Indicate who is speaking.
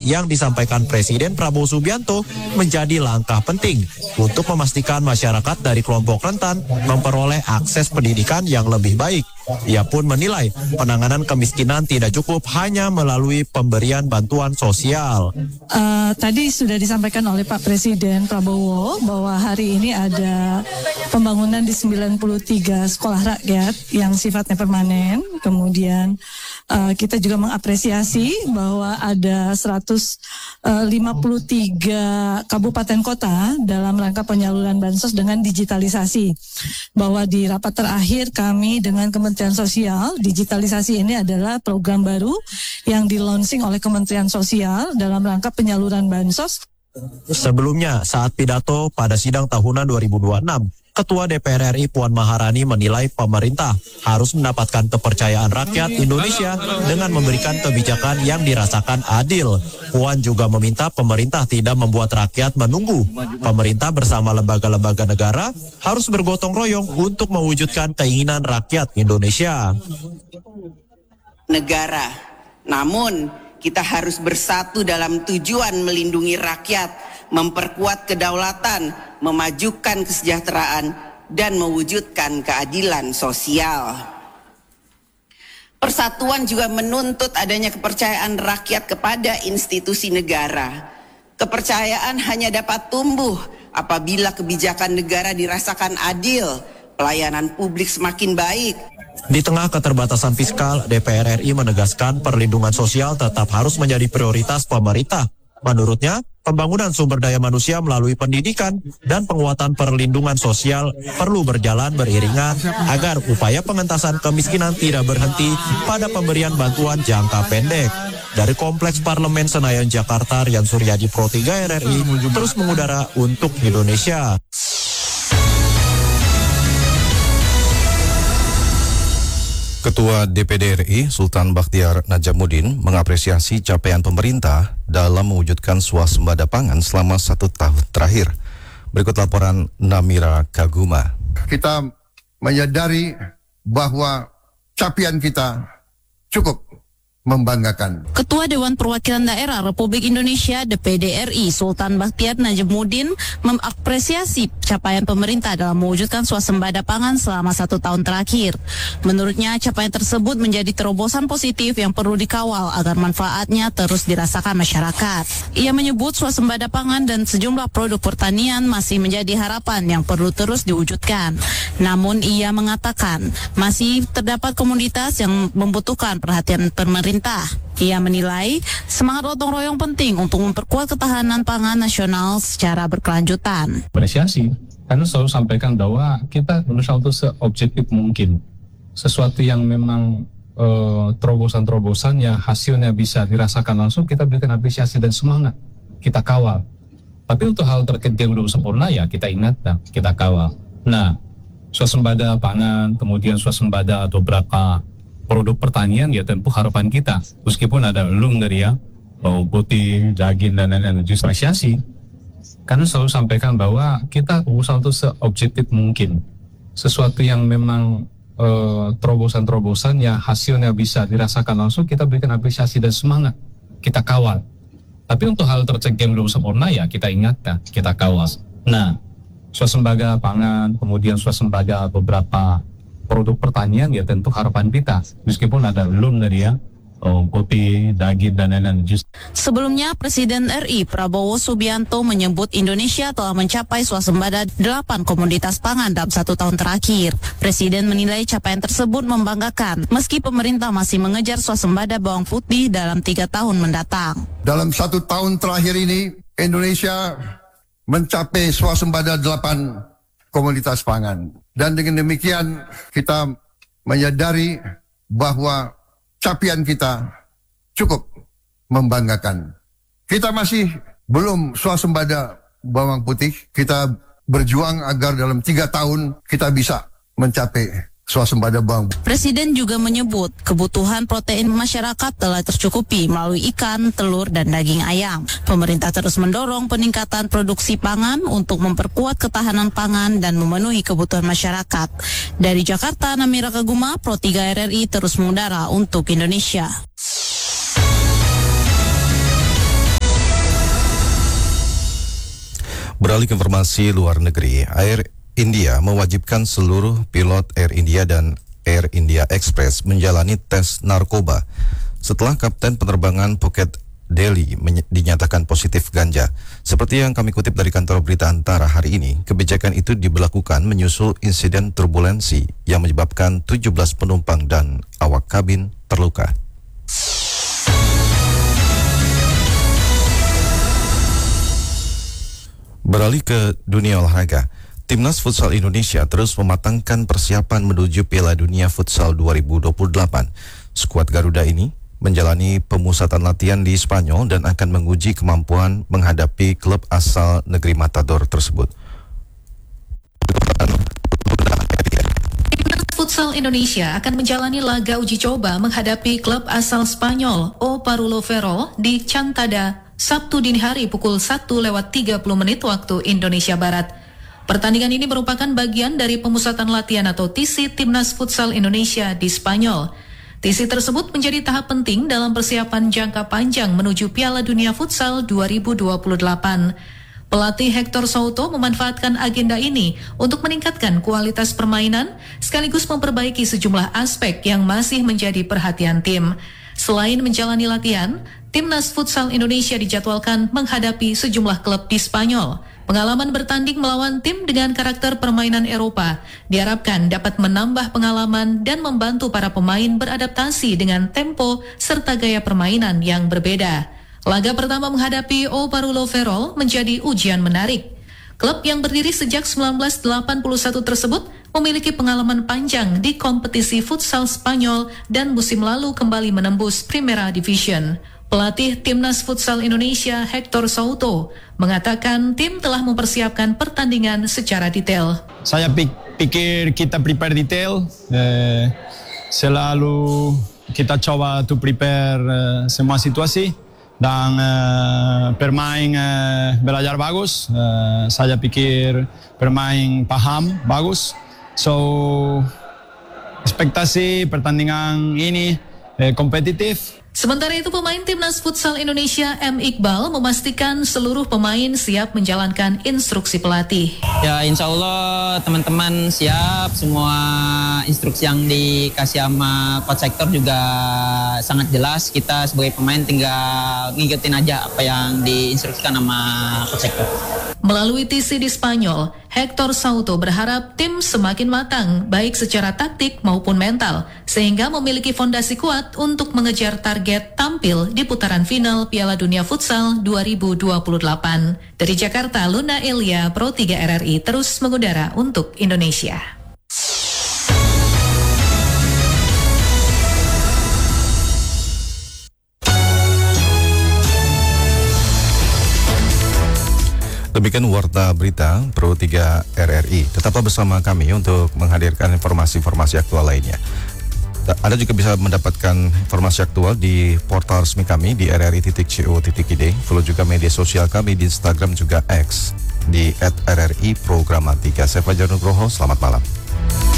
Speaker 1: yang disampaikan Presiden Prabowo Subianto menjadi langkah penting untuk memastikan masyarakat dari kelompok rentan memperoleh akses pendidikan yang lebih baik. Ia pun menilai penanganan kemiskinan tidak cukup hanya melalui pemberian bantuan sosial.
Speaker 2: Tadi sudah disampaikan oleh Pak Presiden Prabowo bahwa hari ini ada pembangunan di 93 sekolah rakyat yang sifatnya permanen. Kemudian kita juga mengapresiasi bahwa ada 153 kabupaten kota dalam rangka penyaluran bansos dengan digitalisasi. Bahwa di rapat terakhir kami dengan Kementerian Sosial, digitalisasi ini adalah program baru yang di-launching oleh Kementerian Sosial dalam rangka penyaluran bansos.
Speaker 1: Sebelumnya, saat pidato pada sidang tahunan 2026, Ketua DPR RI Puan Maharani menilai pemerintah harus mendapatkan kepercayaan rakyat Indonesia dengan memberikan kebijakan yang dirasakan adil. Puan juga meminta pemerintah tidak membuat rakyat menunggu. Pemerintah bersama lembaga-lembaga negara harus bergotong royong untuk mewujudkan keinginan rakyat Indonesia.
Speaker 3: Negara, namun kita harus bersatu dalam tujuan melindungi rakyat, memperkuat kedaulatan, memajukan kesejahteraan, dan mewujudkan keadilan sosial. Persatuan juga menuntut adanya kepercayaan rakyat kepada institusi negara. Kepercayaan hanya dapat tumbuh apabila kebijakan negara dirasakan adil, pelayanan publik semakin baik.
Speaker 1: Di tengah keterbatasan fiskal, DPR RI menegaskan perlindungan sosial tetap harus menjadi prioritas pemerintah. Menurutnya, pembangunan sumber daya manusia melalui pendidikan dan penguatan perlindungan sosial perlu berjalan beriringan agar upaya pengentasan kemiskinan tidak berhenti pada pemberian bantuan jangka pendek. Dari Kompleks Parlemen Senayan Jakarta, Rian Suryadi, Pro 3 RRI, terus mengudara untuk Indonesia.
Speaker 4: Ketua DPD RI Sultan Bakhtiar Najamuddin mengapresiasi capaian pemerintah dalam mewujudkan swasembada pangan selama 1 tahun terakhir. Berikut laporan Namira Kaguma.
Speaker 5: Kita menyadari bahwa capaian kita cukup membanggakan.
Speaker 6: Ketua Dewan Perwakilan Daerah Republik Indonesia DPD RI Sultan Bakhtiar Najamuddin mengapresiasi capaian pemerintah dalam mewujudkan swasembada pangan selama 1 tahun terakhir. Menurutnya, capaian tersebut menjadi terobosan positif yang perlu dikawal agar manfaatnya terus dirasakan masyarakat. Ia menyebut swasembada pangan dan sejumlah produk pertanian masih menjadi harapan yang perlu terus diwujudkan. Namun ia mengatakan masih terdapat komoditas yang membutuhkan perhatian pemerintah. Ia menilai semangat gotong royong penting untuk memperkuat ketahanan pangan nasional secara berkelanjutan.
Speaker 7: Apresiasi, karena selalu sampaikan bahwa kita berusaha untuk seobjektif mungkin. Sesuatu yang memang terobosan-terobosan yang hasilnya bisa dirasakan langsung, kita berikan apresiasi dan semangat, kita kawal. Tapi untuk hal terkait yang belum sempurna, ya kita ingat dan kita kawal. Nah, swasembada pangan, kemudian swasembada atau berapa produk pertanian, ya tentu harapan kita, meskipun ada belum dari bawang putih, daging dan lain-lain, justru apresiasi. Karena selalu sampaikan bahwa kita berusaha untuk seobjektif mungkin. Sesuatu yang memang terobosan-terobosan yang hasilnya bisa dirasakan langsung, kita berikan apresiasi dan semangat, kita kawal. Tapi untuk hal terkait yang belum sempurna, ya kita ingatkan, kita kawal. Nah, swasembada pangan, kemudian swasembada beberapa produk pertanian, ya tentu harapan kita, meskipun ada belum dari kopi, daging dan lain-lain.
Speaker 6: Sebelumnya, Presiden RI Prabowo Subianto menyebut Indonesia telah mencapai swasembada 8 komoditas pangan dalam 1 tahun terakhir. Presiden menilai capaian tersebut membanggakan, meski pemerintah masih mengejar swasembada bawang putih dalam 3 tahun mendatang.
Speaker 5: Dalam 1 tahun terakhir ini, Indonesia mencapai swasembada 8 komoditas pangan. Dan dengan demikian kita menyadari bahwa capaian kita cukup membanggakan. Kita masih belum swasembada bawang putih. Kita berjuang agar dalam 3 tahun kita bisa mencapai swasembada bawang.
Speaker 6: Presiden juga menyebut kebutuhan protein masyarakat telah tercukupi melalui ikan, telur, dan daging ayam. Pemerintah terus mendorong peningkatan produksi pangan untuk memperkuat ketahanan pangan dan memenuhi kebutuhan masyarakat. Dari Jakarta, Namira Kaguma, Pro 3 RRI terus mengudara untuk Indonesia.
Speaker 4: Beralih ke informasi luar negeri, Air India mewajibkan seluruh pilot Air India dan Air India Express menjalani tes narkoba setelah kapten penerbangan Phuket Delhi dinyatakan positif ganja. Seperti yang kami kutip dari kantor berita Antara hari ini, kebijakan itu diberlakukan menyusul insiden turbulensi yang menyebabkan 17 penumpang dan awak kabin terluka. Beralih ke dunia olahraga, Timnas Futsal Indonesia terus mematangkan persiapan menuju Piala Dunia Futsal 2028. Skuad Garuda ini menjalani pemusatan latihan di Spanyol dan akan menguji kemampuan menghadapi klub asal negeri Matador tersebut.
Speaker 8: Timnas Futsal Indonesia akan menjalani laga uji coba menghadapi klub asal Spanyol O Parulo Ferrol di Chantada, Sabtu dini hari pukul 1:30 waktu Indonesia Barat. Pertandingan ini merupakan bagian dari pemusatan latihan atau TC Timnas Futsal Indonesia di Spanyol. TC tersebut menjadi tahap penting dalam persiapan jangka panjang menuju Piala Dunia Futsal 2028. Pelatih Hector Souto memanfaatkan agenda ini untuk meningkatkan kualitas permainan sekaligus memperbaiki sejumlah aspek yang masih menjadi perhatian tim. Selain menjalani latihan, Timnas Futsal Indonesia dijadwalkan menghadapi sejumlah klub di Spanyol. Pengalaman bertanding melawan tim dengan karakter permainan Eropa diharapkan dapat menambah pengalaman dan membantu para pemain beradaptasi dengan tempo serta gaya permainan yang berbeda. Laga pertama menghadapi O Parulo Ferrol menjadi ujian menarik. Klub yang berdiri sejak 1981 tersebut memiliki pengalaman panjang di kompetisi futsal Spanyol dan musim lalu kembali menembus Primera Division. Pelatih Timnas Futsal Indonesia Hector Souto mengatakan tim telah mempersiapkan pertandingan secara detail.
Speaker 9: Saya pikir kita prepare detail, selalu kita coba to prepare semua situasi dan bermain belajar bagus. Saya pikir bermain paham bagus. So ekspektasi pertandingan ini kompetitif.
Speaker 8: Sementara itu pemain Timnas Futsal Indonesia M. Iqbal memastikan seluruh pemain siap menjalankan instruksi pelatih.
Speaker 10: Ya insya Allah teman-teman siap, semua instruksi yang dikasih sama Coach Hector juga sangat jelas. Kita sebagai pemain tinggal ngikutin aja apa yang diinstruksikan sama Coach Hector.
Speaker 8: Melalui TC di Spanyol, Hector Souto berharap tim semakin matang baik secara taktik maupun mental sehingga memiliki fondasi kuat untuk mengejar target tampil di putaran final Piala Dunia Futsal 2028. Dari Jakarta, Luna Elia, Pro 3 RRI terus mengudara untuk Indonesia.
Speaker 4: Demikian warta berita Pro 3 RRI. Tetaplah bersama kami untuk menghadirkan informasi-informasi aktual lainnya. Anda juga bisa mendapatkan informasi aktual di portal resmi kami di rri.co.id. Follow juga media sosial kami di Instagram juga X di @rri Programatika. Saya Fajar Nugroho, selamat malam.